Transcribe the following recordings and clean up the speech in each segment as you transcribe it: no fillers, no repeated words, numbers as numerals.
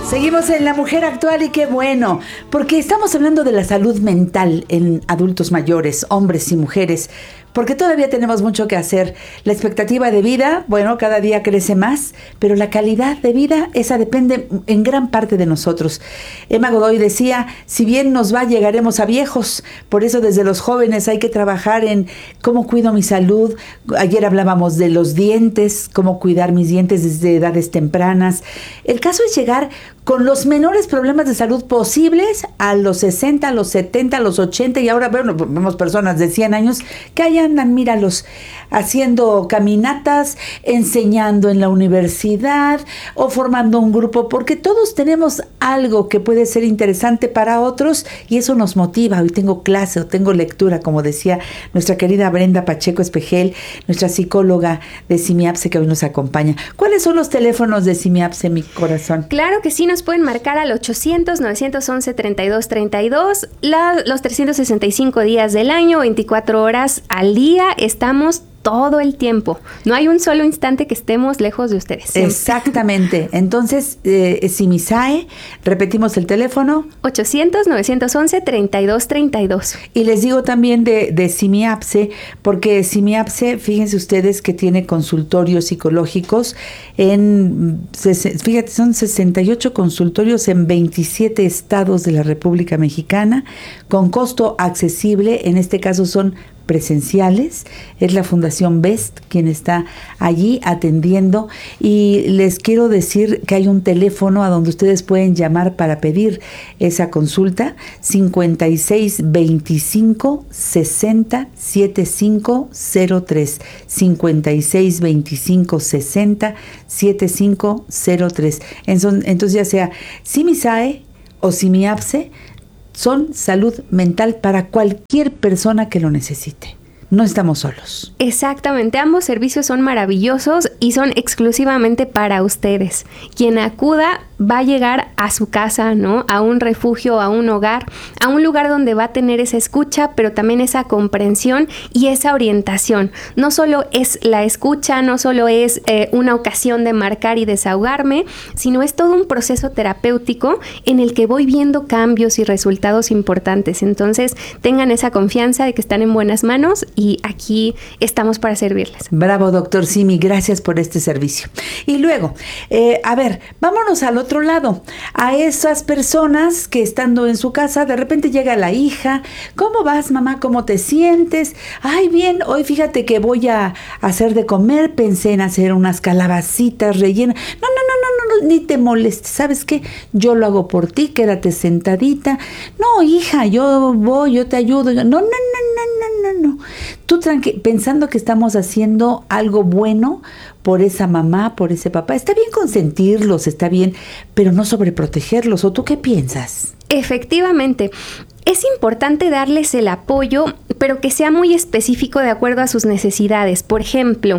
Seguimos en La Mujer Actual y qué bueno, porque estamos hablando de la salud mental en adultos mayores, hombres y mujeres, porque todavía tenemos mucho que hacer. La expectativa de vida, bueno, cada día crece más, pero la calidad de vida, esa depende en gran parte de nosotros. Emma Godoy decía, si bien nos va, llegaremos a viejos. Por eso desde los jóvenes hay que trabajar en cómo cuido mi salud. Ayer hablábamos de los dientes, cómo cuidar mis dientes desde edades tempranas. El caso es llegar con los menores problemas de salud posibles a los 60, a los 70, a los 80 y ahora bueno, vemos personas de 100 años que ahí andan, míralos, haciendo caminatas, enseñando en la universidad o formando un grupo, porque todos tenemos algo que puede ser interesante para otros y eso nos motiva. Hoy tengo clase o tengo lectura, como decía nuestra querida Brenda Pacheco Espejel, nuestra psicóloga de Simiapse que hoy nos acompaña. ¿Cuáles son los teléfonos de Simiapse, mi corazón? Claro que sí, nos pueden marcar al 800-911-3232, los 365 días del año, 24 horas al día, estamos todo el tiempo. No hay un solo instante que estemos lejos de ustedes. Siempre. Exactamente. Entonces, Simisae, repetimos el teléfono. 800-911-3232. Y les digo también de Simiapse, porque Simiapse, fíjense ustedes que tiene consultorios psicológicos fíjate, son 68 consultorios en 27 estados de la República Mexicana, con costo accesible. En este caso son presenciales, es la Fundación Best quien está allí atendiendo y les quiero decir que hay un teléfono a donde ustedes pueden llamar para pedir esa consulta, 5625-60-7503, 5625-60-7503. Entonces ya sea Simisae o Simiapse, son salud mental para cualquier persona que lo necesite. No estamos solos. Exactamente, ambos servicios son maravillosos y son exclusivamente para ustedes. Quien acuda va a llegar a su casa, ¿no? A un refugio, a un hogar, a un lugar donde va a tener esa escucha, pero también esa comprensión y esa orientación. No solo es la escucha, no solo es una ocasión de marcar y desahogarme, sino es todo un proceso terapéutico en el que voy viendo cambios y resultados importantes. Entonces, tengan esa confianza de que están en buenas manos y aquí estamos para servirles. Bravo, doctor Simi, gracias por este servicio. Y luego, a ver, vámonos al otro lado, a esas personas que estando en su casa, de repente llega la hija, ¿cómo vas, mamá? ¿Cómo te sientes? Ay, bien, hoy fíjate que voy a hacer de comer, pensé en hacer unas calabacitas rellenas. No, ni te molestes, ¿sabes qué? Yo lo hago por ti, quédate sentadita. No, hija, yo voy, yo te ayudo. No. Tú pensando que estamos haciendo algo bueno por esa mamá, por ese papá. Está bien consentirlos, está bien, pero no sobreprotegerlos. ¿O tú qué piensas? Efectivamente. Es importante darles el apoyo, pero que sea muy específico de acuerdo a sus necesidades. Por ejemplo,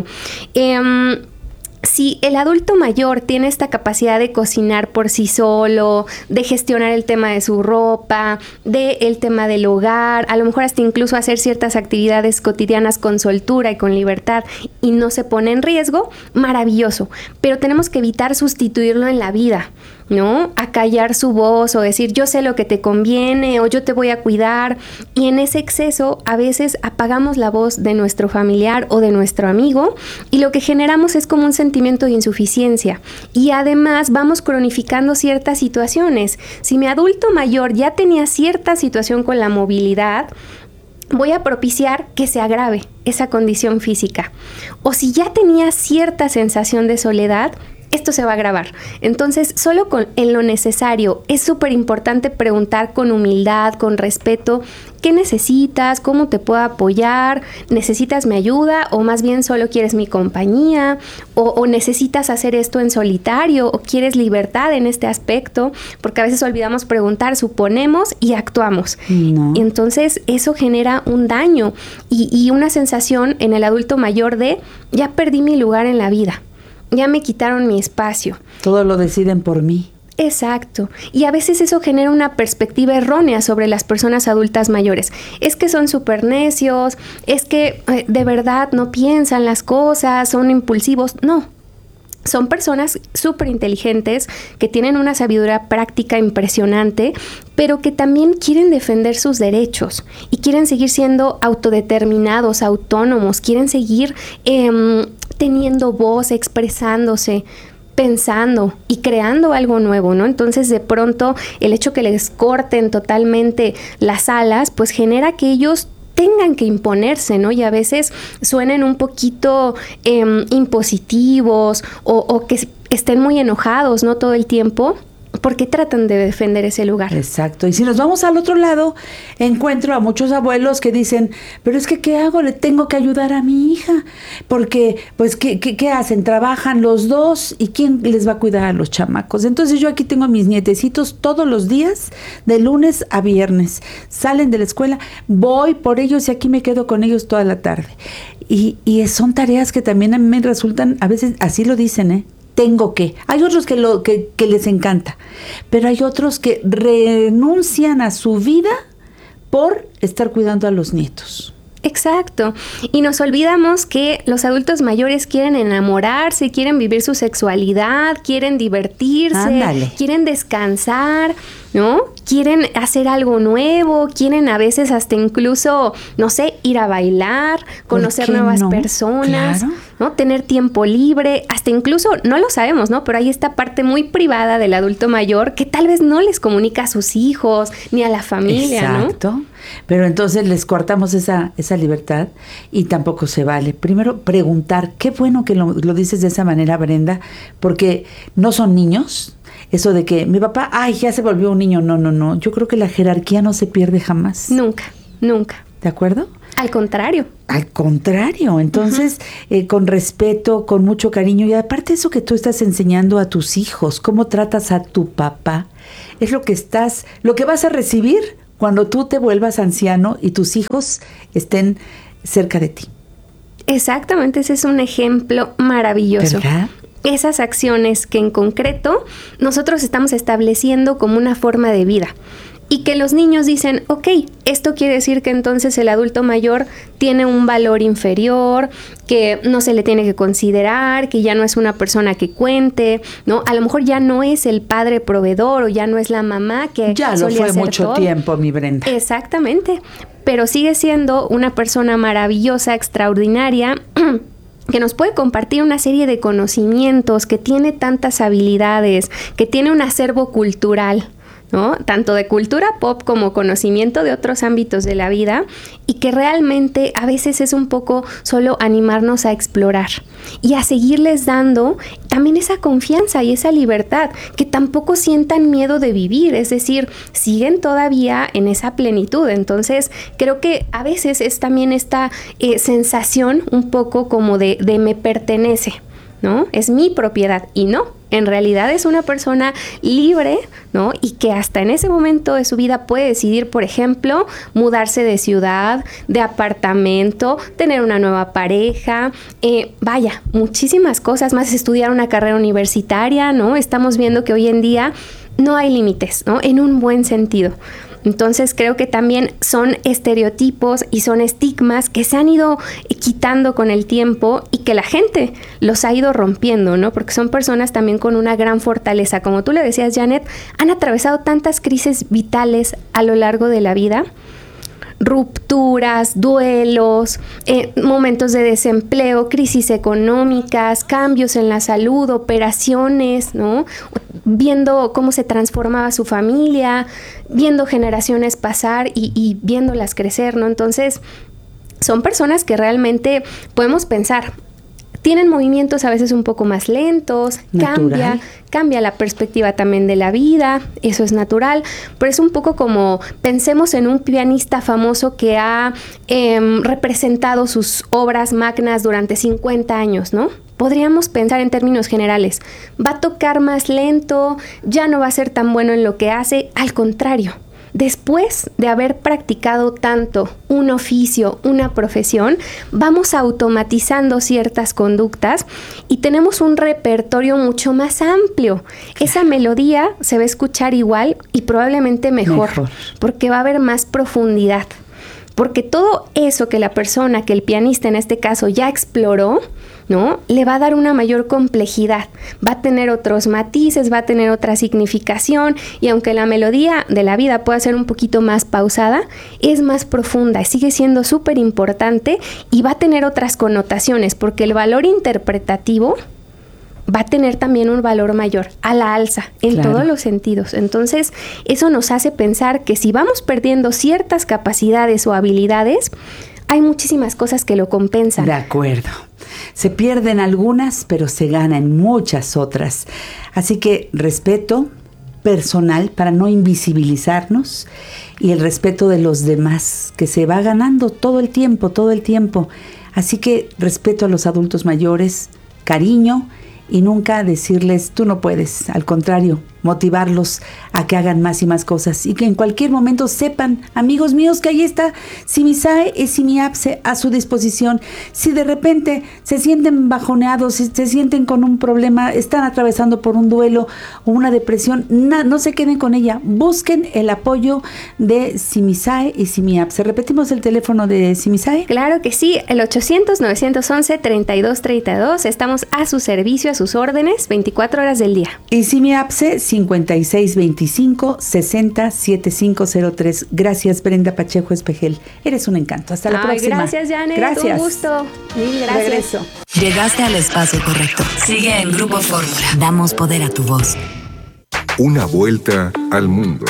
si el adulto mayor tiene esta capacidad de cocinar por sí solo, de gestionar el tema de su ropa, el tema del hogar, a lo mejor hasta incluso hacer ciertas actividades cotidianas con soltura y con libertad y no se pone en riesgo, maravilloso. Pero tenemos que evitar sustituirlo en la vida, ¿no? Acallar su voz o decir yo sé lo que te conviene o yo te voy a cuidar, y en ese exceso a veces apagamos la voz de nuestro familiar o de nuestro amigo y lo que generamos es como un sentimiento de insuficiencia y además vamos cronificando ciertas situaciones. Si mi adulto mayor ya tenía cierta situación con la movilidad, voy a propiciar que se agrave esa condición física, o si ya tenía cierta sensación de soledad, esto se va a agravar. Entonces, solo en lo necesario. Es súper importante preguntar con humildad, con respeto, ¿qué necesitas? ¿Cómo te puedo apoyar? ¿Necesitas mi ayuda? ¿O más bien solo quieres mi compañía? ¿O necesitas hacer esto en solitario? ¿O quieres libertad en este aspecto? Porque a veces olvidamos preguntar, suponemos y actuamos. No. Entonces, eso genera un daño y una sensación en el adulto mayor de ya perdí mi lugar en la vida. Ya me quitaron mi espacio. Todo lo deciden por mí. Exacto. Y a veces eso genera una perspectiva errónea sobre las personas adultas mayores. Es que son súper necios, es que de verdad no piensan las cosas, son impulsivos. No. Son personas súper inteligentes que tienen una sabiduría práctica impresionante, pero que también quieren defender sus derechos y quieren seguir siendo autodeterminados, autónomos, quieren seguir teniendo voz, expresándose, pensando y creando algo nuevo, ¿no? Entonces, de pronto, el hecho que les corten totalmente las alas, pues genera que ellos tengan que imponerse, ¿no? Y a veces suenen un poquito impositivos o que estén muy enojados, ¿no? Todo el tiempo, porque tratan de defender ese lugar. Exacto. Y si nos vamos al otro lado, encuentro a muchos abuelos que dicen, pero es que ¿qué hago? Le tengo que ayudar a mi hija. Porque, pues, ¿qué hacen? Trabajan los dos y ¿quién les va a cuidar a los chamacos? Entonces yo aquí tengo a mis nietecitos todos los días, de lunes a viernes. Salen de la escuela, voy por ellos y aquí me quedo con ellos toda la tarde. Y son tareas que también a mí me resultan, a veces así lo dicen, tengo que. Hay otros que les encanta, pero hay otros que renuncian a su vida por estar cuidando a los nietos. Exacto. Y nos olvidamos que los adultos mayores quieren enamorarse, quieren vivir su sexualidad, quieren divertirse, Ándale. quieren descansar, ¿no? Quieren hacer algo nuevo, quieren a veces hasta incluso, no sé, ir a bailar, conocer nuevas personas, claro, ¿no? Tener tiempo libre, hasta incluso, no lo sabemos, ¿no? Pero hay esta parte muy privada del adulto mayor que tal vez no les comunica a sus hijos ni a la familia, ¿no? Exacto. Pero entonces les cortamos esa libertad y tampoco se vale. Primero, preguntar. Qué bueno que lo dices de esa manera, Brenda, porque no son niños. Eso de que mi papá, ya se volvió un niño. No. Yo creo que la jerarquía no se pierde jamás. Nunca. ¿De acuerdo? Al contrario. Entonces, con respeto, con mucho cariño, y aparte eso que tú estás enseñando a tus hijos, cómo tratas a tu papá, es lo que vas a recibir cuando tú te vuelvas anciano y tus hijos estén cerca de ti. Exactamente, ese es un ejemplo maravilloso. ¿Verdad? Esas acciones que en concreto nosotros estamos estableciendo como una forma de vida. Y que los niños dicen, ok, esto quiere decir que entonces el adulto mayor tiene un valor inferior, que no se le tiene que considerar, que ya no es una persona que cuente, ¿no? A lo mejor ya no es el padre proveedor o ya no es la mamá que ya solía lo fue hacer mucho todo. tiempo, mi Brenda. Exactamente, pero sigue siendo una persona maravillosa, extraordinaria, que nos puede compartir una serie de conocimientos, que tiene tantas habilidades, que tiene un acervo cultural, ¿no? Tanto de cultura pop como conocimiento de otros ámbitos de la vida, y que realmente a veces es un poco solo animarnos a explorar y a seguirles dando también esa confianza y esa libertad, que tampoco sientan miedo de vivir, es decir, siguen todavía en esa plenitud. Entonces creo que a veces es también esta sensación un poco como de me pertenece, ¿no? Es mi propiedad, y no. En realidad es una persona libre, ¿no? Y que hasta en ese momento de su vida puede decidir, por ejemplo, mudarse de ciudad, de apartamento, tener una nueva pareja, muchísimas cosas más, estudiar una carrera universitaria, ¿no? Estamos viendo que hoy en día no hay límites, ¿no? En un buen sentido. Entonces creo que también son estereotipos y son estigmas que se han ido quitando con el tiempo y que la gente los ha ido rompiendo, ¿no? Porque son personas también con una gran fortaleza. Como tú le decías, Janet, han atravesado tantas crisis vitales a lo largo de la vida. Rupturas, duelos, momentos de desempleo, crisis económicas, cambios en la salud, operaciones, ¿no? Viendo cómo se transformaba su familia, viendo generaciones pasar y viéndolas crecer, ¿no? Entonces, son personas que realmente podemos pensar, tienen movimientos a veces un poco más lentos, cambia la perspectiva también de la vida, eso es natural, pero es un poco como, pensemos en un pianista famoso que ha representado sus obras magnas durante 50 años, ¿no? Podríamos pensar en términos generales, va a tocar más lento, ya no va a ser tan bueno en lo que hace, al contrario. Después de haber practicado tanto un oficio, una profesión, vamos automatizando ciertas conductas y tenemos un repertorio mucho más amplio. Esa melodía se va a escuchar igual y probablemente mejor. Porque va a haber más profundidad. porque todo eso que la persona, que el pianista en este caso ya exploró, ¿no? Le va a dar una mayor complejidad, va a tener otros matices, va a tener otra significación, y aunque la melodía de la vida pueda ser un poquito más pausada, es más profunda, sigue siendo súper importante y va a tener otras connotaciones, porque el valor interpretativo va a tener también un valor mayor, a la alza, en todos los sentidos. Entonces, eso nos hace pensar que si vamos perdiendo ciertas capacidades o habilidades, hay muchísimas cosas que lo compensan. De acuerdo. Se pierden algunas, pero se ganan muchas otras. Así que respeto personal para no invisibilizarnos, y el respeto de los demás, que se va ganando todo el tiempo. Así que respeto a los adultos mayores, cariño, y nunca decirles tú no puedes. Al contrario, motivarlos a que hagan más y más cosas, y que en cualquier momento sepan, amigos míos, que ahí está Simisae y Simiapse a su disposición. Si de repente se sienten bajoneados, si se sienten con un problema, están atravesando por un duelo o una depresión, no se queden con ella, busquen el apoyo de Simisae y Simiapse. ¿Repetimos el teléfono de Simisae? Claro que sí, el 800-911-3232. Estamos a su servicio, a sus órdenes, 24 horas del día. Y Simiapse 5625-607503. Gracias, Brenda Pacheco Espejel. Eres un encanto. Hasta la próxima. Gracias, Janet. Gracias. Un gusto. Mil gracias. Regreso. Llegaste al espacio correcto. Sigue en Grupo Fórmula. Damos poder a tu voz. Una vuelta al mundo.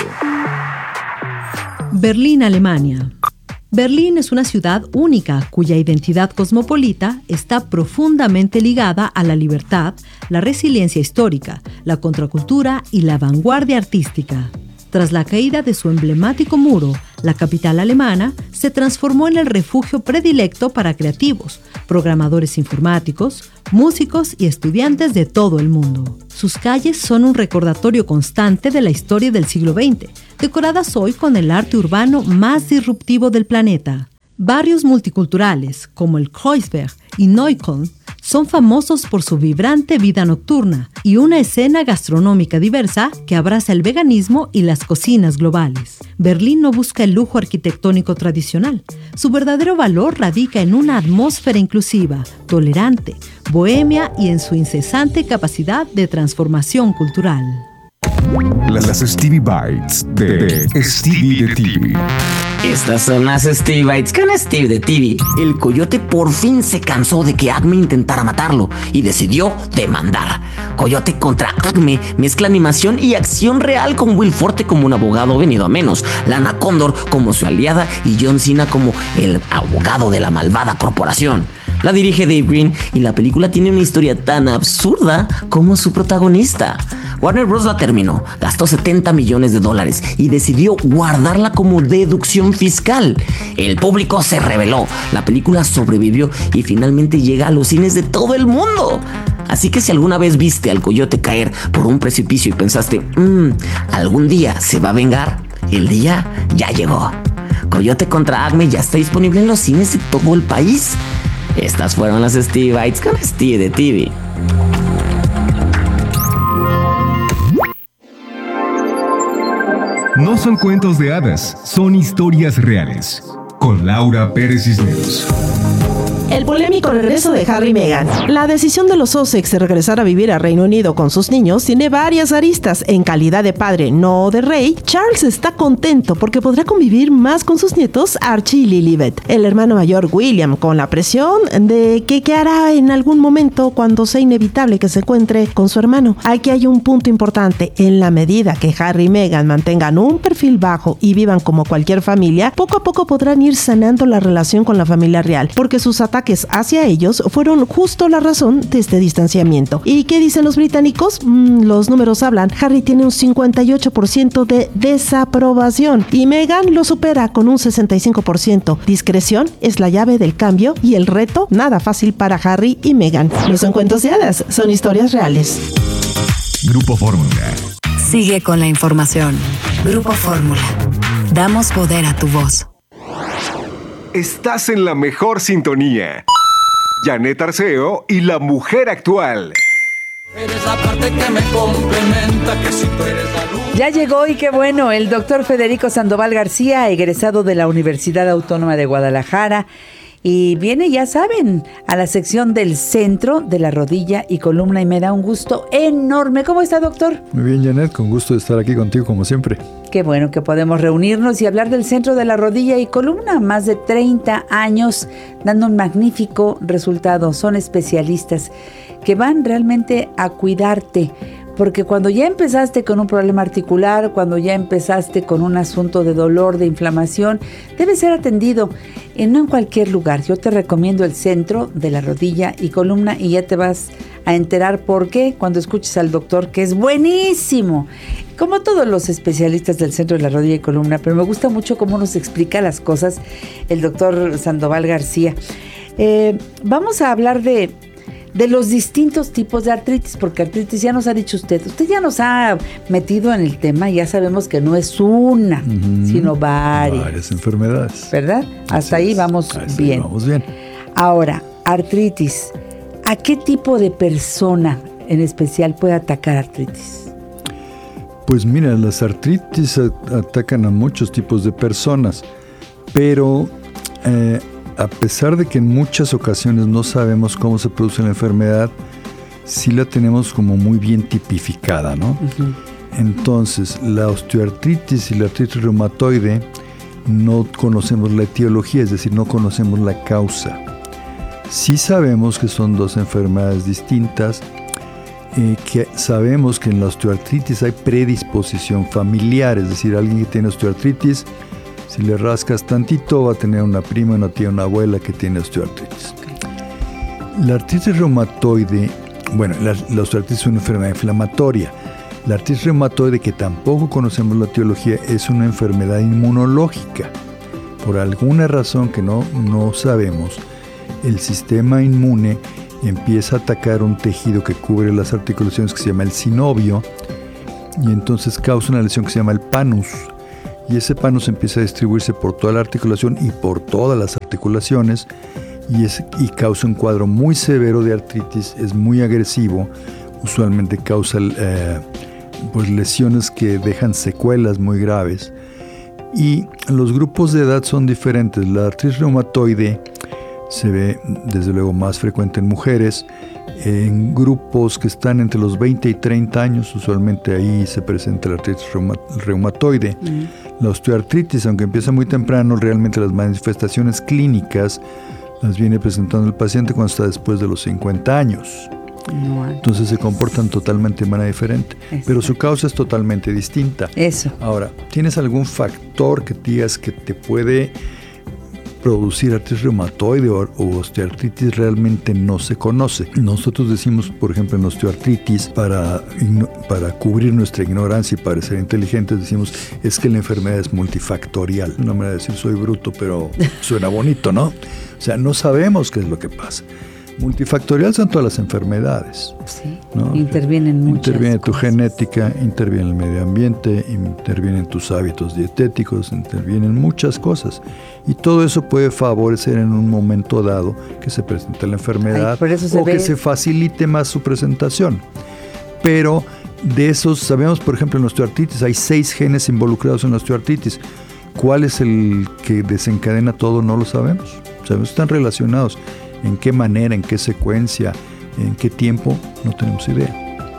Berlín, Alemania. Berlín es una ciudad única cuya identidad cosmopolita está profundamente ligada a la libertad, la resiliencia histórica, la contracultura y la vanguardia artística. Tras la caída de su emblemático muro, la capital alemana se transformó en el refugio predilecto para creativos, programadores informáticos, músicos y estudiantes de todo el mundo. Sus calles son un recordatorio constante de la historia del siglo XX, decoradas hoy con el arte urbano más disruptivo del planeta. Barrios multiculturales como el Kreuzberg y Neukölln son famosos por su vibrante vida nocturna y una escena gastronómica diversa que abraza el veganismo y las cocinas globales. Berlín no busca el lujo arquitectónico tradicional. Su verdadero valor radica en una atmósfera inclusiva, tolerante, bohemia y en su incesante capacidad de transformación cultural. Las Stevie Bites de Stevie de TV. Estas son las Stevie Bites con Steve de TV. El coyote por fin se cansó de que Acme intentara matarlo y decidió demandar. Coyote contra Acme mezcla animación y acción real, con Will Forte como un abogado venido a menos, Lana Condor como su aliada y John Cena como el abogado de la malvada corporación. La dirige Dave Green y la película tiene una historia tan absurda como su protagonista. Warner Bros. La terminó, gastó $70 millones y decidió guardarla como deducción fiscal. El público se rebeló, la película sobrevivió y finalmente llega a los cines de todo el mundo. Así que si alguna vez viste al coyote caer por un precipicio y pensaste, algún día se va a vengar, el día ya llegó. Coyote contra Acme ya está disponible en los cines de todo el país. Estas fueron las Stevie Bites con Steve de TV. No son cuentos de hadas, son historias reales. Con Laura Pérez Cisneros. El polémico regreso de Harry y Meghan. La decisión de los Sussex de regresar a vivir a Reino Unido con sus niños tiene varias aristas. En calidad de padre, no de rey, Charles está contento porque podrá convivir más con sus nietos Archie y Lilibet. El hermano mayor William, con la presión de que qué hará en algún momento cuando sea inevitable que se encuentre con su hermano. Aquí hay un punto importante. En la medida que Harry y Meghan mantengan un perfil bajo y vivan como cualquier familia, poco a poco podrán ir sanando la relación con la familia real, porque sus ataques hacia ellos fueron justo la razón de este distanciamiento. ¿Y qué dicen los británicos? Los números hablan. Harry tiene un 58% de desaprobación y Meghan lo supera con un 65%. Discreción es la llave del cambio y el reto nada fácil para Harry y Meghan. No son cuentos de hadas, son historias reales. Grupo Fórmula. Sigue con la información. Grupo Fórmula. Damos poder a tu voz. Estás en la mejor sintonía. Janet Arceo y la mujer actual. Eres la parte que me complementa, que si tú eres la luz. Ya llegó y qué bueno, el doctor Federico Sandoval García, egresado de la Universidad Autónoma de Guadalajara. Y viene, ya saben, a la sección del centro de la rodilla y columna y me da un gusto enorme. ¿Cómo está, doctor? Muy bien, Janet, con gusto de estar aquí contigo como siempre. Qué bueno que podemos reunirnos y hablar del centro de la rodilla y columna. Más de 30 años dando un magnífico resultado. Son especialistas que van realmente a cuidarte. Porque cuando ya empezaste con un problema articular, cuando ya empezaste con un asunto de dolor, de inflamación, debe ser atendido no en cualquier lugar. Yo te recomiendo el centro de la rodilla y columna y ya te vas a enterar por qué cuando escuches al doctor, que es buenísimo. Como todos los especialistas del centro de la rodilla y columna, pero me gusta mucho cómo nos explica las cosas el doctor Sandoval García. Vamos a hablar de los distintos tipos de artritis, porque artritis ya nos ha dicho usted ya nos ha metido en el tema, ya sabemos que no es una, sino varias enfermedades. ¿Verdad? Hasta ahí vamos bien. Vamos bien. Ahora, artritis, ¿a qué tipo de persona en especial puede atacar artritis? Pues mira, las artritis atacan a muchos tipos de personas, pero a pesar de que en muchas ocasiones no sabemos cómo se produce la enfermedad, sí la tenemos como muy bien tipificada, ¿no? Uh-huh. Entonces, la osteoartritis y la artritis reumatoide no conocemos la etiología, es decir, no conocemos la causa. Sí sabemos que son dos enfermedades distintas, que sabemos que en la osteoartritis hay predisposición familiar, es decir, alguien que tiene osteoartritis, si le rascas tantito, va a tener una prima, una tía, una abuela que tiene osteoartritis. La artritis reumatoide, bueno, la osteoartritis es una enfermedad inflamatoria. La artritis reumatoide, que tampoco conocemos la etiología, es una enfermedad inmunológica. Por alguna razón que no sabemos, el sistema inmune empieza a atacar un tejido que cubre las articulaciones que se llama el sinovio y entonces causa una lesión que se llama el panus. Y ese panus empieza a distribuirse por toda la articulación y por todas las articulaciones y causa un cuadro muy severo de artritis, es muy agresivo, usualmente causa pues lesiones que dejan secuelas muy graves. Y los grupos de edad son diferentes. La artritis reumatoide se ve desde luego más frecuente en mujeres, en grupos que están entre los 20 y 30 años, usualmente ahí se presenta la artritis reumatoide. La osteoartritis, aunque empieza muy temprano, realmente las manifestaciones clínicas las viene presentando el paciente cuando está después de los 50 años. Entonces se comportan totalmente de manera diferente. Pero su causa es totalmente distinta. Ahora, ¿tienes algún factor que digas que te puede producir artritis reumatoide o osteoartritis? Realmente no se conoce. Nosotros decimos, por ejemplo, en osteoartritis, para cubrir nuestra ignorancia y parecer inteligentes, decimos, es que la enfermedad es multifactorial. Una manera de decir, soy bruto, pero suena bonito, ¿no? O sea, no sabemos qué es lo que pasa. Multifactorial son todas las enfermedades. Sí, ¿no? Intervienen muchas Interviene tu cosas. genética, interviene el medio ambiente, intervienen tus hábitos dietéticos, intervienen muchas cosas. Y todo eso puede favorecer en un momento dado que se presente la enfermedad que se facilite más su presentación. Pero de esos, sabemos, por ejemplo, en la osteoartritis hay 6 genes involucrados en la osteoartritis. ¿Cuál es el que desencadena todo? No lo sabemos. Sabemos que están relacionados. ¿En qué manera, en qué secuencia, en qué tiempo? No tenemos idea.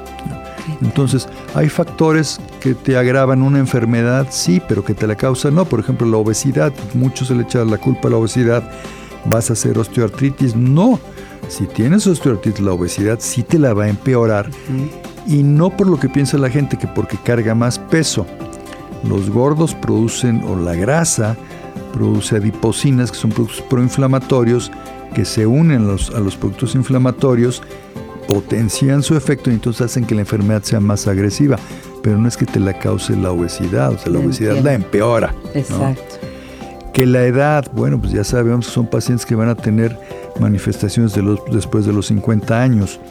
Entonces, hay factores que te agravan una enfermedad, sí, pero que te la causan no. Por ejemplo, la obesidad. Muchos se le echan la culpa a la obesidad. ¿Vas a hacer osteoartritis? No. Si tienes osteoartritis, la obesidad sí te la va a empeorar. Y no por lo que piensa la gente, que porque carga más peso. Los gordos producen, o la grasa, produce adipocinas, que son productos proinflamatorios, que se unen a los productos inflamatorios, potencian su efecto y entonces hacen que la enfermedad sea más agresiva. Pero no es que te la cause la obesidad, o sea, la obesidad la empeora. Exacto. ¿No? Que la edad, bueno, pues ya sabemos que son pacientes que van a tener manifestaciones después de los 50 años.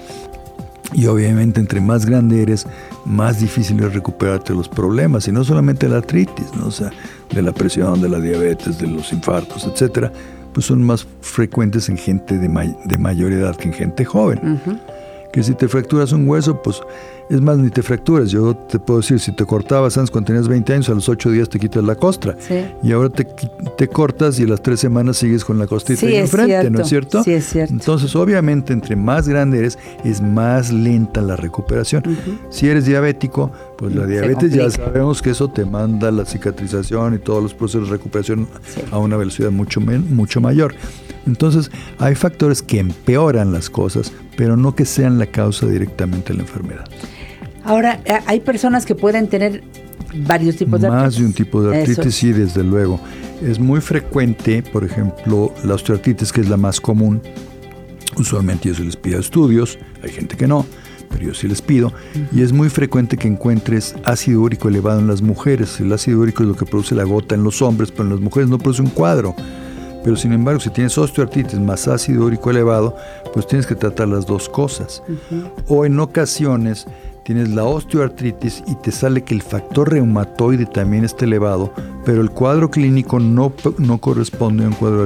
Y obviamente entre más grande eres, más difícil es recuperarte de los problemas. Y no solamente la artritis, ¿no? O sea, de la presión, de la diabetes, de los infartos, etcétera, pues son más frecuentes en gente de mayor edad que en gente joven. Que si te fracturas un hueso, pues Es más, ni te fracturas. Yo te puedo decir, si te cortabas antes cuando tenías 20 años, a los 8 días te quitas la costra. Sí. Y ahora te cortas y a las 3 semanas sigues con la costrita ahí enfrente, ¿no es cierto? Sí, es cierto. Entonces, obviamente, entre más grande eres, es más lenta la recuperación. Si eres diabético, pues la diabetes ya sabemos que eso te manda la cicatrización y todos los procesos de recuperación a una velocidad mucho mayor. Entonces, hay factores que empeoran las cosas, pero no que sean la causa directamente de la enfermedad. Ahora, hay personas que pueden tener varios tipos de artritis. Más de un tipo de artritis, sí, desde luego. Es muy frecuente, por ejemplo, la osteoartritis, que es la más común. Usualmente yo sí les pido estudios, hay gente que no, pero yo sí les pido. Y es muy frecuente que encuentres ácido úrico elevado en las mujeres. El ácido úrico es lo que produce la gota en los hombres, pero en las mujeres no produce un cuadro. Pero sin embargo, si tienes osteoartritis más ácido úrico elevado, pues tienes que tratar las dos cosas. O en ocasiones tienes la osteoartritis y te sale que el factor reumatoide también está elevado, pero el cuadro clínico no corresponde a un cuadro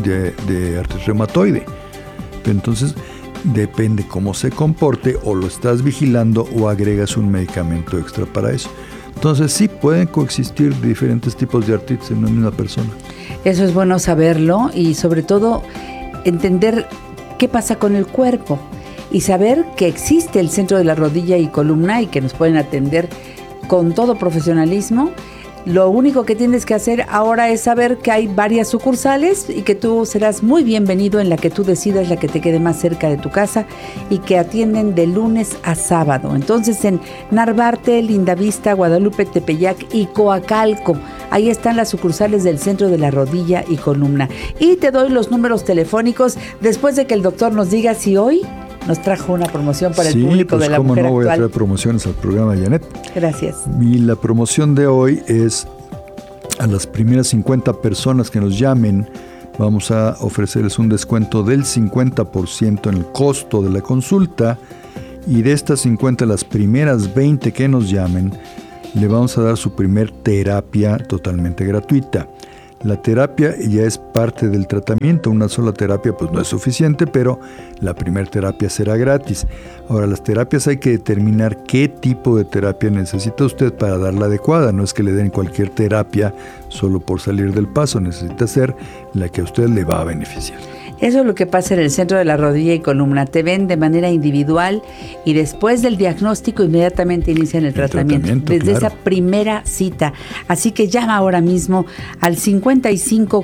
de artritis reumatoide. Pero entonces depende cómo se comporte, o lo estás vigilando o agregas un medicamento extra para eso. Entonces sí pueden coexistir diferentes tipos de artritis en una misma persona. Eso es bueno saberlo, y sobre todo entender qué pasa con el cuerpo y saber que existe el centro de la rodilla y columna y que nos pueden atender con todo profesionalismo. Lo único que tienes que hacer ahora es saber que hay varias sucursales y que tú serás muy bienvenido en la que tú decidas, la que te quede más cerca de tu casa, y que atienden de lunes a sábado. Entonces, en Narvarte, Lindavista, Guadalupe, Tepeyac y Coacalco, ahí están las sucursales del centro de la rodilla y columna. Y te doy los números telefónicos después de que el doctor nos diga si hoy nos trajo una promoción para el público de la mujer actual. Sí, pues cómo no voy a traer promociones al programa, Janet. Gracias. Y la promoción de hoy es a las primeras 50 personas que nos llamen. Vamos a ofrecerles un descuento del 50% en el costo de la consulta, y de estas 50, las primeras 20 que nos llamen, le vamos a dar su primer terapia totalmente gratuita. La terapia ya es parte del tratamiento. Una sola terapia pues no es suficiente, pero la primera terapia será gratis. Ahora, las terapias hay que determinar qué tipo de terapia necesita usted para dar la adecuada. No es que le den cualquier terapia solo por salir del paso. Necesita ser la que a usted le va a beneficiar. Eso es lo que pasa en el centro de la rodilla y columna. Te ven de manera individual y después del diagnóstico inmediatamente inician el tratamiento desde esa primera cita. Así que llama ahora mismo al 55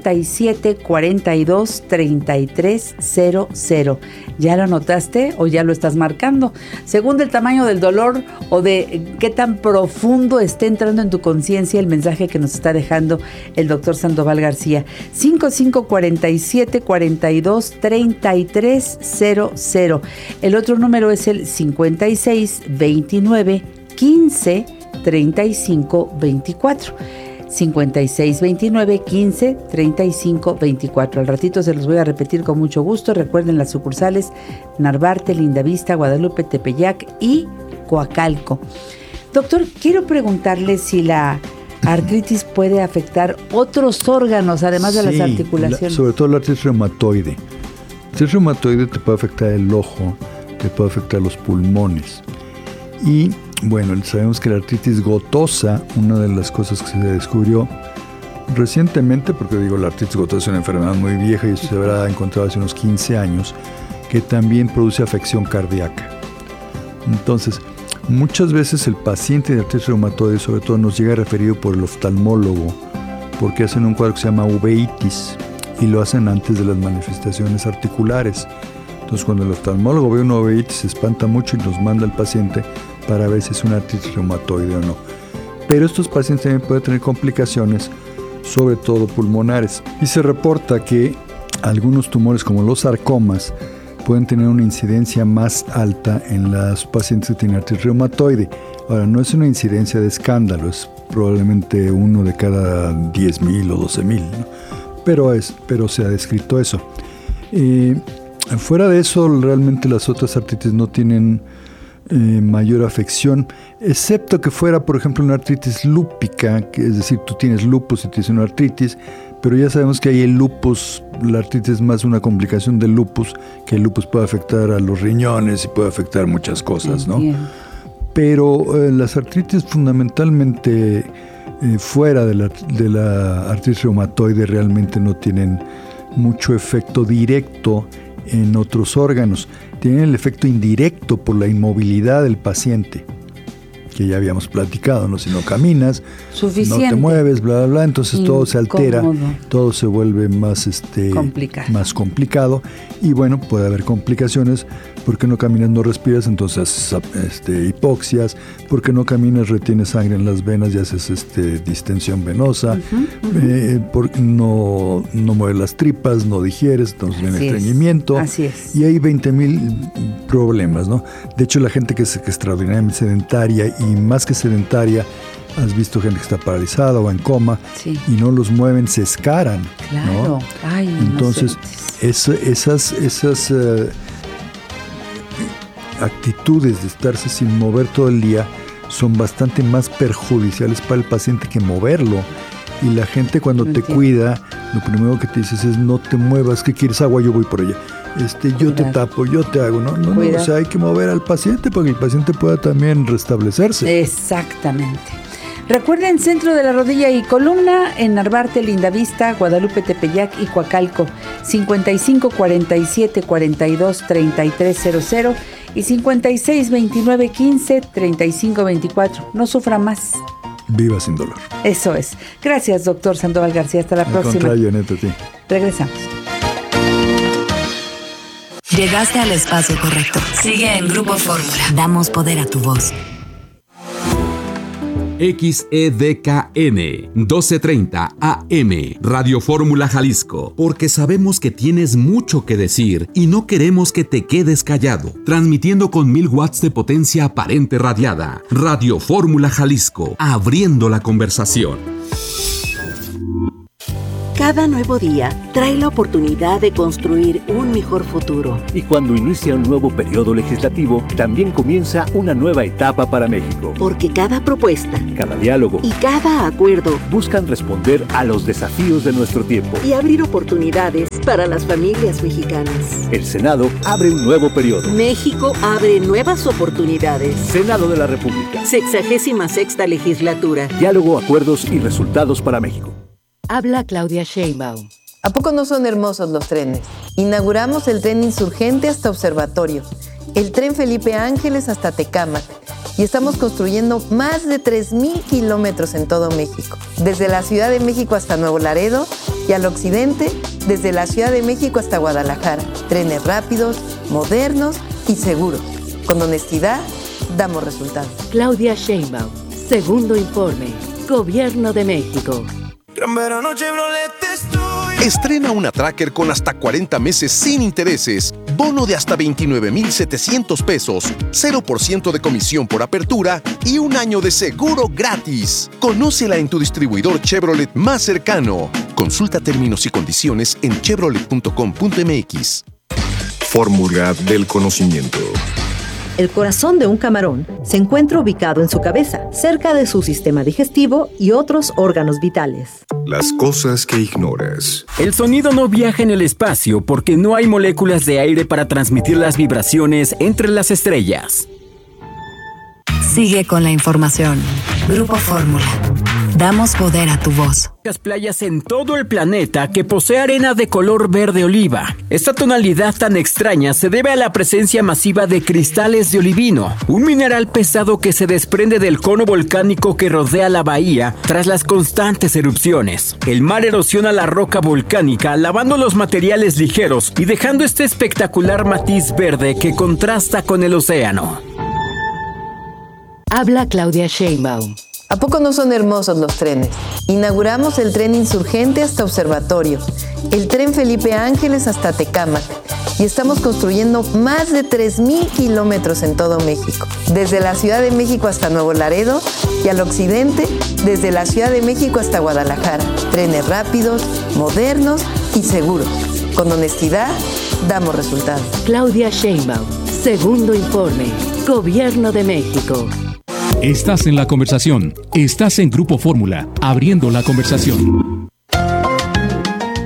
47 42 33 00. ¿Ya lo anotaste o ya lo estás marcando? Según del tamaño del dolor o de qué tan profundo esté entrando en tu conciencia el mensaje que nos está dejando el doctor Sandoval García. 55 47 42 33 00. El otro número es el 56 29 15 35 24. 56 29 15 35 24. Al ratito se los voy a repetir con mucho gusto. Recuerden las sucursales Narvarte, Lindavista, Guadalupe, Tepeyac y Coacalco. Doctor, quiero preguntarle si la artritis puede afectar otros órganos además de las articulaciones. Sobre todo la artritis reumatoide. La artritis reumatoide te puede afectar el ojo, te puede afectar los pulmones. Y bueno, sabemos que la artritis gotosa, una de las cosas que se descubrió recientemente, porque la artritis gotosa es una enfermedad muy vieja y se habrá encontrado hace unos 15 años, que también produce afección cardíaca. Entonces, muchas veces el paciente de artritis reumatoide sobre todo nos llega referido por el oftalmólogo, porque hacen un cuadro que se llama uveitis y lo hacen antes de las manifestaciones articulares. Entonces, cuando el oftalmólogo ve una uveitis se espanta mucho y nos manda al paciente para ver si es una artritis reumatoide o no. Pero estos pacientes también pueden tener complicaciones, sobre todo pulmonares. Y se reporta que algunos tumores como los sarcomas pueden tener una incidencia más alta en los pacientes que tienen artritis reumatoide. Ahora, no es una incidencia de escándalo, es probablemente 1 de cada 10,000 o 12,000, ¿no? Pero se ha descrito eso. Fuera de eso, realmente las otras artritis no tienen mayor afección, excepto que fuera, por ejemplo, una artritis lúpica, que es decir, tú tienes lupus y tienes una artritis, pero ya sabemos que hay el lupus, la artritis es más una complicación del lupus, que el lupus puede afectar a los riñones y puede afectar muchas cosas, ¿no? Pero las artritis fundamentalmente fuera de la artritis reumatoide realmente no tienen mucho efecto directo en otros órganos. Tienen el efecto indirecto por la inmovilidad del paciente, que ya habíamos platicado, ¿no? Si no caminas, suficiente, no te mueves, bla, bla, bla, entonces todo se altera, todo se vuelve más, más complicado. Y bueno, puede haber complicaciones, porque no caminas, no respiras, entonces hipoxias, porque no caminas, retienes sangre en las venas y haces distensión venosa, porque no mueves las tripas, no digieres, entonces viene estreñimiento. Así es. Y hay 20,000 problemas, ¿no? De hecho, la gente que es extraordinariamente sedentaria, y más que sedentaria, has visto gente que está paralizada o en coma, y no los mueven, se escaran. Claro. ¿No? Ay, entonces, esas actitudes de estarse sin mover todo el día son bastante más perjudiciales para el paciente que moverlo. Y la gente cuando te cuida, lo primero que te dices es: no te muevas, ¿qué quieres? Agua, yo voy por allá. Yo te tapo, yo te hago. No, o sea, hay que mover al paciente para que el paciente pueda también restablecerse. Exactamente. Recuerden, Centro de la Rodilla y Columna en Narvarte, Lindavista, Guadalupe, Tepeyac y Coacalco. 55 47 42 3300 y 56 29 15 35 24. No sufra más. Viva sin dolor. Eso es. Gracias, doctor Sandoval García. Hasta la próxima. Contrario, neta, sí. Regresamos. Llegaste al espacio correcto. Sigue en Grupo Fórmula. Damos poder a tu voz. XEDKN 1230 AM Radio Fórmula Jalisco, porque sabemos que tienes mucho que decir y no queremos que te quedes callado. Transmitiendo con 1000 watts de potencia aparente radiada. Radio Fórmula Jalisco, abriendo la conversación. Cada nuevo día trae la oportunidad de construir un mejor futuro. Y cuando inicia un nuevo periodo legislativo, también comienza una nueva etapa para México. Porque cada propuesta, cada diálogo y cada acuerdo buscan responder a los desafíos de nuestro tiempo y abrir oportunidades para las familias mexicanas. El Senado abre un nuevo periodo. México abre nuevas oportunidades. Senado de la República. 66ª legislatura. Diálogo, acuerdos y resultados para México. Habla Claudia Sheinbaum. ¿A poco no son hermosos los trenes? Inauguramos el tren Insurgente hasta Observatorio, el tren Felipe Ángeles hasta Tecámac, y estamos construyendo más de 3,000 kilómetros en todo México, desde la Ciudad de México hasta Nuevo Laredo y al occidente, desde la Ciudad de México hasta Guadalajara. Trenes rápidos, modernos y seguros. Con honestidad, damos resultados. Claudia Sheinbaum, segundo informe, Gobierno de México. Estrena una Tracker con hasta 40 meses sin intereses, bono de hasta 29,700 pesos, 0% de comisión por apertura y un año de seguro gratis. Conócela en tu distribuidor Chevrolet más cercano. Consulta términos y condiciones en chevrolet.com.mx. Fórmula del conocimiento. El corazón de un camarón se encuentra ubicado en su cabeza, cerca de su sistema digestivo y otros órganos vitales. Las cosas que ignoras. El sonido no viaja en el espacio porque no hay moléculas de aire para transmitir las vibraciones entre las estrellas. Sigue con la información. Grupo Fórmula. Damos poder a tu voz. Las playas en todo el planeta que posee arena de color verde oliva. Esta tonalidad tan extraña se debe a la presencia masiva de cristales de olivino, un mineral pesado que se desprende del cono volcánico que rodea la bahía tras las constantes erupciones. El mar erosiona la roca volcánica, lavando los materiales ligeros y dejando este espectacular matiz verde que contrasta con el océano. Habla Claudia Sheinbaum. ¿A poco no son hermosos los trenes? Inauguramos el tren Insurgente hasta Observatorio, el tren Felipe Ángeles hasta Tecámac, y estamos construyendo más de 3,000 kilómetros en todo México, desde la Ciudad de México hasta Nuevo Laredo y al occidente, desde la Ciudad de México hasta Guadalajara. Trenes rápidos, modernos y seguros. Con honestidad, damos resultados. Claudia Sheinbaum, segundo informe, Gobierno de México. Estás en la conversación. Estás en Grupo Fórmula, abriendo la conversación.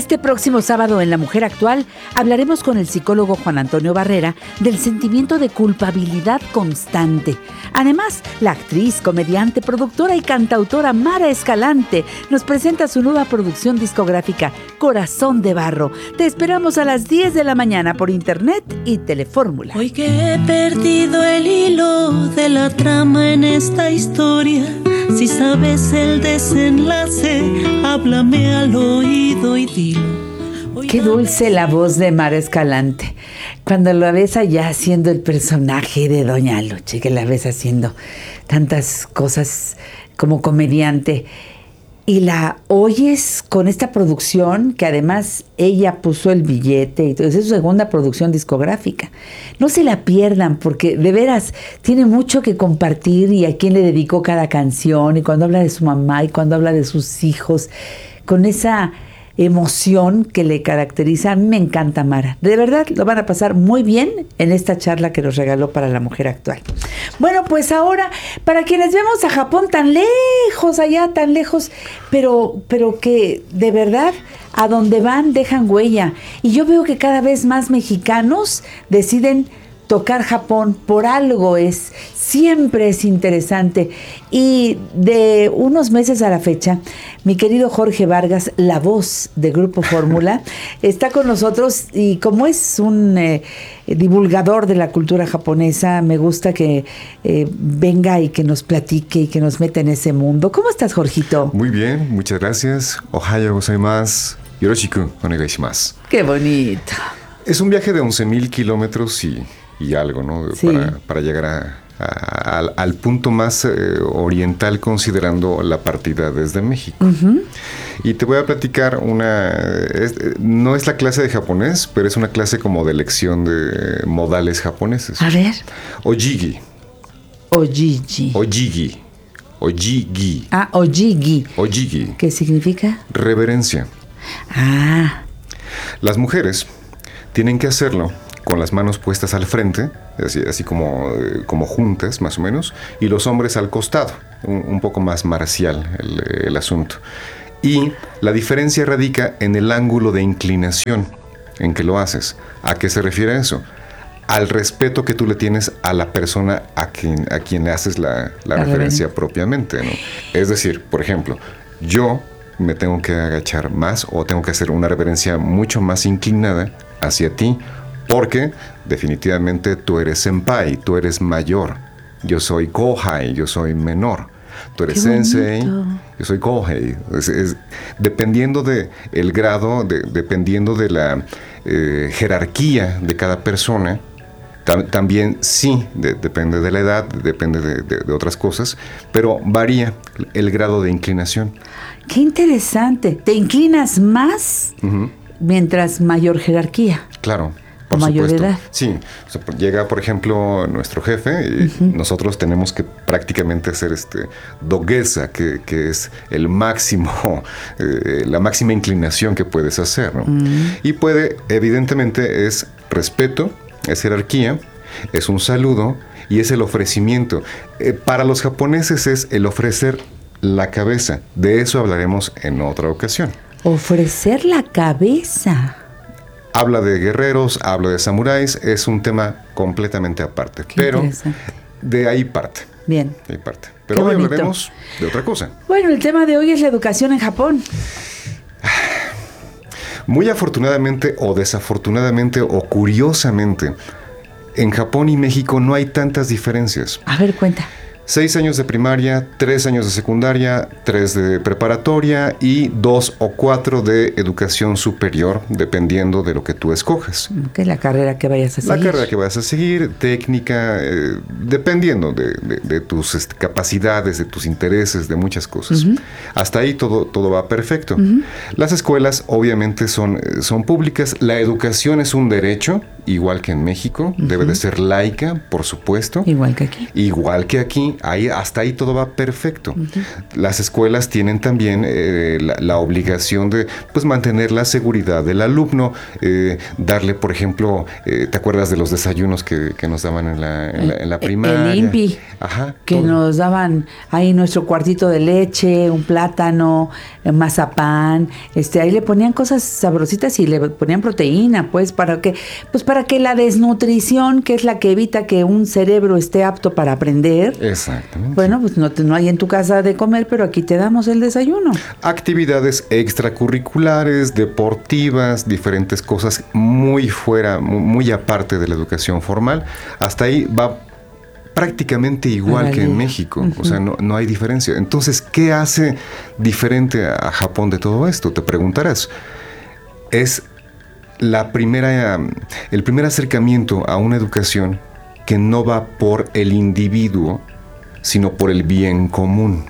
Este próximo sábado en La Mujer Actual hablaremos con el psicólogo Juan Antonio Barrera del sentimiento de culpabilidad constante. Además, la actriz, comediante, productora y cantautora Mara Escalante nos presenta su nueva producción discográfica, Corazón de Barro. Te esperamos a las 10 de la mañana por internet y Telefórmula. Hoy que he perdido el hilo de la trama en esta historia, si sabes el desenlace, háblame al oído y dilo. Qué dulce la voz de Mara Escalante. Cuando la ves allá haciendo el personaje de Doña Luche, que la ves haciendo tantas cosas como comediante, y la oyes con esta producción, que además ella puso el billete, y entonces es su segunda producción discográfica. No se la pierdan, porque de veras tiene mucho que compartir, y a quién le dedicó cada canción, y cuando habla de su mamá, y cuando habla de sus hijos, con esa emoción que le caracteriza. A mí me encanta Mara. De verdad, lo van a pasar muy bien en esta charla que nos regaló para La Mujer Actual. Bueno, pues ahora, para quienes vemos a Japón tan lejos, allá tan lejos, pero que de verdad a donde van dejan huella. Y yo veo que cada vez más mexicanos deciden tocar Japón, por algo es, siempre es interesante. Y de unos meses a la fecha, mi querido Jorge Vargas, la voz de Grupo Fórmula, está con nosotros, y como es un divulgador de la cultura japonesa, me gusta que venga y que nos platique y que nos meta en ese mundo. ¿Cómo estás, Jorgito? Muy bien, muchas gracias. Ohayo gozaimasu. Yoroshiku onegai shimasu. Qué bonito. Es un viaje de 11,000 kilómetros y algo, ¿no? Sí. Para llegar al punto más oriental, considerando la partida desde México. Uh-huh. Y te voy a platicar no es la clase de japonés, pero es una clase como de lección de modales japoneses. A ver. Ojigi. Ojigi. Ojigi. Ojigi. Ah, ojigi. Ojigi. ¿Qué significa? Reverencia. Ah. Las mujeres tienen que hacerlo con las manos puestas al frente, así como juntas, más o menos, y los hombres al costado, un poco más marcial el asunto. Y la diferencia radica en el ángulo de inclinación en que lo haces. ¿A qué se refiere eso? Al respeto que tú le tienes a la persona a quien le haces la referencia propiamente, ¿no? Es decir, por ejemplo, yo me tengo que agachar más o tengo que hacer una reverencia mucho más inclinada hacia ti, porque definitivamente tú eres senpai, tú eres mayor. Yo soy kohai, yo soy menor. Tú eres sensei, yo soy kohei. Dependiendo de el grado, dependiendo de la jerarquía de cada persona, también sí, depende de la edad, depende de otras cosas, pero varía el grado de inclinación. ¡Qué interesante! ¿Te inclinas más mientras mayor jerarquía? Claro. Por mayor edad. Sí, o sea, llega por ejemplo nuestro jefe y nosotros tenemos que prácticamente hacer doguesa, que es el máximo, la máxima inclinación que puedes hacer, ¿no? Y evidentemente es respeto, es jerarquía, es un saludo y es el ofrecimiento. Para los japoneses es el ofrecer la cabeza. De eso hablaremos en otra ocasión. Ofrecer la cabeza. Habla de guerreros, habla de samuráis, es un tema completamente aparte. Pero de ahí parte. Bien. De ahí parte. Pero hoy hablaremos de otra cosa. Bueno, el tema de hoy es la educación en Japón. Muy afortunadamente o desafortunadamente o curiosamente, en Japón y México no hay tantas diferencias. A ver, cuenta. 6 años de primaria, 3 años de secundaria, 3 de preparatoria y 2 o 4 de educación superior, dependiendo de lo que tú escojas. Okay, la carrera que vayas a seguir. La carrera que vayas a seguir, técnica, dependiendo de tus capacidades, de tus intereses, de muchas cosas. Hasta ahí todo va perfecto. Las escuelas obviamente son públicas. La educación es un derecho, igual que en México. Debe de ser laica, por supuesto. Igual que aquí. Igual que aquí. Sí, hasta ahí todo va perfecto. Las escuelas tienen también la obligación de pues mantener la seguridad del alumno, darle, por ejemplo, ¿te acuerdas de los desayunos que nos daban en la primaria? El INPI, que nos daban ahí nuestro cuartito de leche, un plátano, mazapán, ahí le ponían cosas sabrositas y le ponían proteína, pues para que la desnutrición, que es la que evita que un cerebro esté apto para aprender. Exactamente. Bueno, pues no hay en tu casa de comer, pero aquí te damos el desayuno. Actividades extracurriculares, deportivas, diferentes cosas muy aparte de la educación formal. Hasta ahí va prácticamente igual que en México. O sea, no hay diferencia. Entonces, ¿qué hace diferente a Japón de todo esto? Te preguntarás. Es el primer acercamiento a una educación que no va por el individuo, sino por el bien común.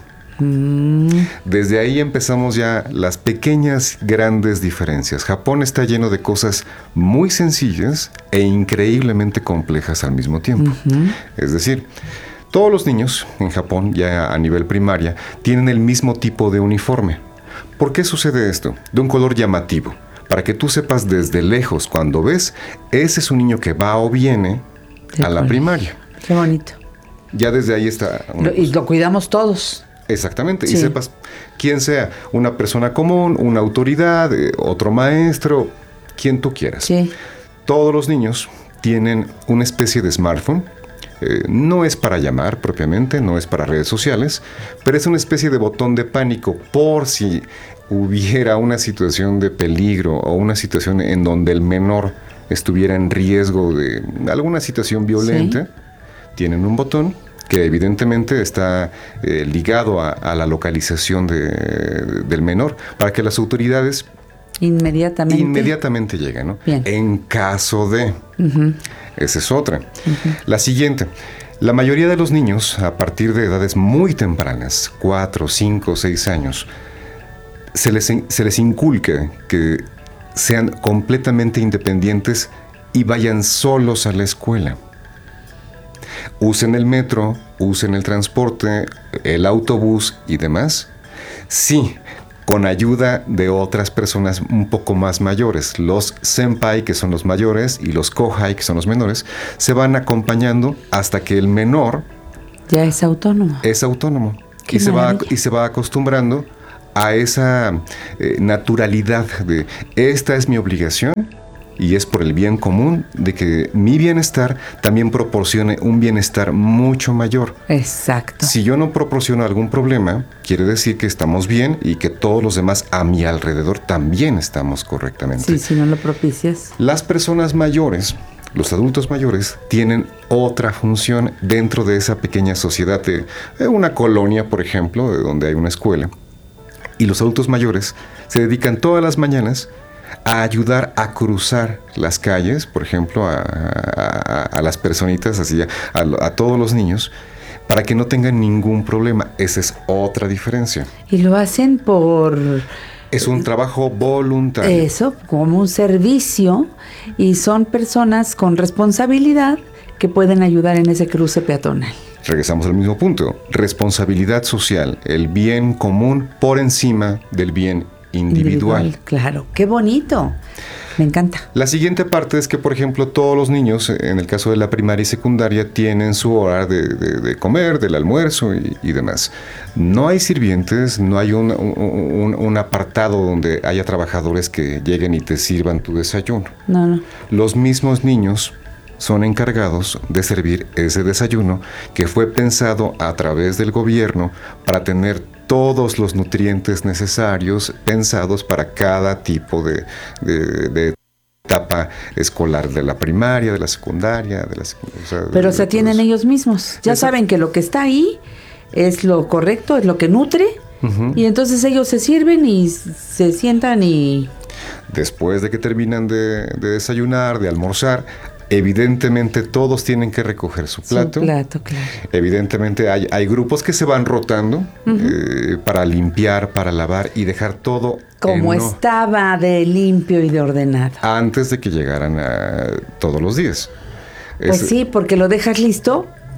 Desde ahí empezamos ya las pequeñas, grandes diferencias. Japón está lleno de cosas muy sencillas e increíblemente complejas al mismo tiempo. Es decir, todos los niños en Japón, ya a nivel primaria, tienen el mismo tipo de uniforme. ¿Por qué sucede esto? De un color llamativo. Para que tú sepas desde lejos, cuando ves, ese es un niño que va o viene a la primaria. Qué bonito. Ya desde ahí está. Y lo cuidamos todos. Exactamente, sí. Y sepas quién sea, una persona común, una autoridad, otro maestro, quien tú quieras. Sí. Todos los niños tienen una especie de smartphone. No es para llamar propiamente, no es para redes sociales, pero es una especie de botón de pánico por si hubiera una situación de peligro o una situación en donde el menor estuviera en riesgo de alguna situación violenta. Sí. Tienen un botón que evidentemente está ligado a la localización del menor, para que las autoridades inmediatamente lleguen, ¿no? Bien. En caso de... Esa es otra. La siguiente. La mayoría de los niños, a partir de edades muy tempranas, 4, 5, 6 años, se les inculca que sean completamente independientes y vayan solos a la escuela. Usen el metro, usen el transporte, el autobús y demás. Sí, con ayuda de otras personas un poco más mayores. Los senpai, que son los mayores, y los kohai, que son los menores, se van acompañando hasta que el menor... ya es autónomo. Es autónomo. Y se va acostumbrando a esa naturalidad de esta es mi obligación y es por el bien común de que mi bienestar también proporcione un bienestar mucho mayor. Exacto. Si yo no proporciono algún problema, quiere decir que estamos bien y que todos los demás a mi alrededor también estamos correctamente. Sí, si no lo propicias. Las personas mayores, los adultos mayores, tienen otra función dentro de esa pequeña sociedad de una colonia, por ejemplo, de donde hay una escuela. Y los adultos mayores se dedican todas las mañanas a ayudar a cruzar las calles, por ejemplo, a las personitas, así a todos los niños, para que no tengan ningún problema. Esa es otra diferencia. Y lo hacen por... Es un trabajo voluntario. Eso, como un servicio, y son personas con responsabilidad que pueden ayudar en ese cruce peatonal. Regresamos al mismo punto. Responsabilidad social, el bien común por encima del bien individual. Claro, qué bonito. Me encanta. La siguiente parte es que, por ejemplo, todos los niños, en el caso de la primaria y secundaria, tienen su hora de comer, del almuerzo y demás. No hay sirvientes, no hay un apartado donde haya trabajadores que lleguen y te sirvan tu desayuno. No. Los mismos niños son encargados de servir ese desayuno que fue pensado a través del gobierno para tener todos los nutrientes necesarios pensados para cada tipo de etapa escolar, de la primaria, de la secundaria, pero se atienden ellos mismos. Ya saben que lo que está ahí es lo correcto, es lo que nutre, y entonces ellos se sirven y se sientan y... Después de que terminan de desayunar, de almorzar, evidentemente todos tienen que recoger su plato. Su plato, claro. Evidentemente hay grupos que se van rotando para limpiar, para lavar y dejar todo como estaba, de limpio y de ordenado. Antes de que llegaran todos los días. Pues sí, porque lo dejas listo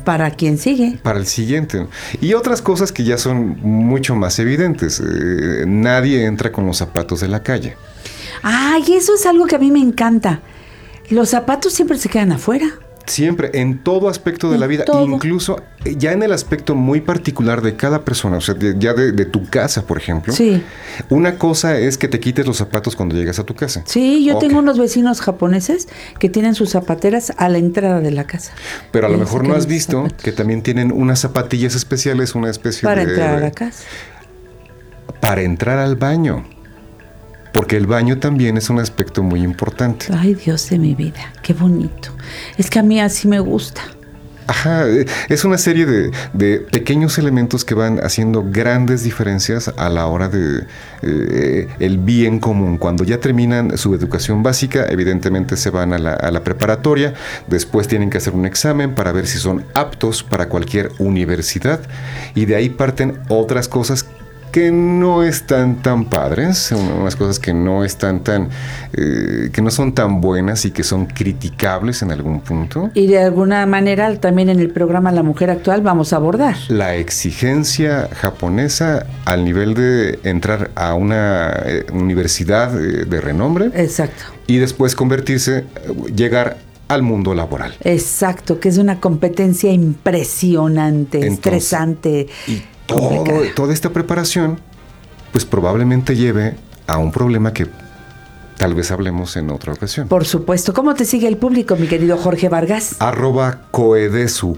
para quien sigue. Para el siguiente. Y otras cosas que ya son mucho más evidentes. Nadie entra con los zapatos de la calle. Ay, eso es algo que a mí me encanta. Los zapatos siempre se quedan afuera. Siempre, en todo aspecto de la vida, incluso ya en el aspecto muy particular de cada persona, o sea, de tu casa, por ejemplo. Sí. Una cosa es que te quites los zapatos cuando llegas a tu casa. Sí, yo tengo unos vecinos japoneses que tienen sus zapateras a la entrada de la casa. Pero a lo mejor no has visto que también tienen unas zapatillas especiales, una especie para entrar a la casa. Para entrar al baño. Porque el baño también es un aspecto muy importante. Ay, Dios de mi vida, qué bonito. Es que a mí así me gusta. Ajá, es una serie de pequeños elementos que van haciendo grandes diferencias a la hora de el bien común. Cuando ya terminan su educación básica, evidentemente se van a la preparatoria, después tienen que hacer un examen para ver si son aptos para cualquier universidad, y de ahí parten otras cosas que no están tan padres, unas cosas que no están tan, que no son tan buenas y que son criticables en algún punto. Y de alguna manera también en el programa La Mujer Actual vamos a abordar la exigencia japonesa al nivel de entrar a una universidad de renombre. Exacto. Y después llegar al mundo laboral. Exacto, que es una competencia impresionante, estresante. Y toda esta preparación, pues probablemente lleve a un problema que tal vez hablemos en otra ocasión. Por supuesto. ¿Cómo te sigue el público, mi querido Jorge Vargas? @Koedesu,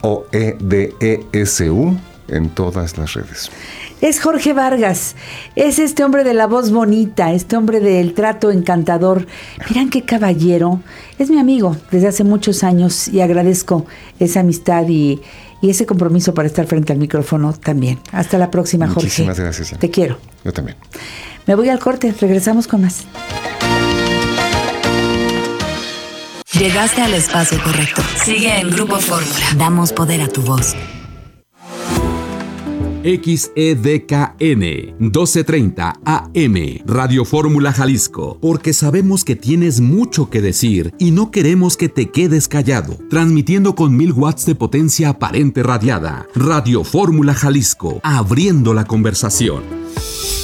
Koedesu, en todas las redes. Es Jorge Vargas, es este hombre de la voz bonita, este hombre del trato encantador. Miran qué caballero. Es mi amigo desde hace muchos años y agradezco esa amistad y ese compromiso para estar frente al micrófono también. Hasta la próxima, Jorge. Muchísimas gracias. Te quiero. Yo también. Me voy al corte, regresamos con más. Llegaste al espacio correcto. Sigue en Grupo Fórmula. Damos poder a tu voz. XEDKN 1230 AM Radio Fórmula Jalisco, porque sabemos que tienes mucho que decir y no queremos que te quedes callado. Transmitiendo con 1000 watts de potencia aparente radiada. Radio Fórmula Jalisco, abriendo la conversación.